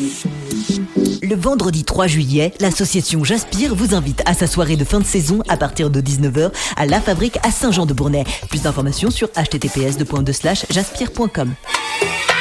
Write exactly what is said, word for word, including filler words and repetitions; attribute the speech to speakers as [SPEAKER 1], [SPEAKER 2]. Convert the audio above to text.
[SPEAKER 1] Le vendredi trois juillet, l'association Jaspire vous invite à sa soirée de fin de saison à partir de dix-neuf heures à La Fabrique à Saint-Jean-de-Bournay. Plus d'informations sur h t t p s deux point deux slash jaspire point com.